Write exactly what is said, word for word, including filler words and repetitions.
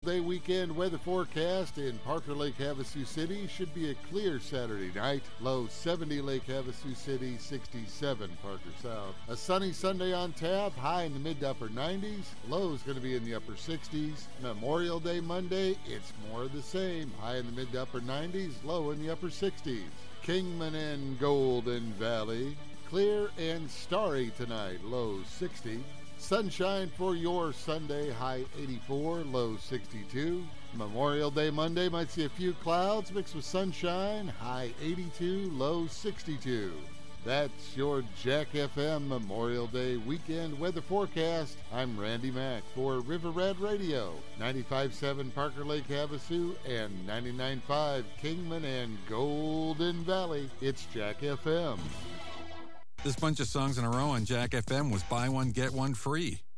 Day weekend weather forecast in Parker Lake Havasu City. Should be a clear Saturday night. Low seventy Lake Havasu City, sixty-seven Parker South. A sunny Sunday on tap, high in the mid to upper nineties. Low is going to be in the upper sixties. Memorial Day Monday, it's more of the same. High in the mid to upper nineties, low in the upper sixties. Kingman and Golden Valley, clear and starry tonight, low sixty. Sunshine for your Sunday, high eighty-four, low sixty-two. Memorial Day Monday might see a few clouds mixed with sunshine, high eighty-two, low sixty-two. That's your Jack F M Memorial Day weekend weather forecast. I'm Randy Mack for River Red Radio, ninety-five point seven Parker Lake Havasu and ninety-nine point five Kingman and Golden Valley. It's Jack F M. This bunch of songs in a row on Jack F M was buy one, get one free.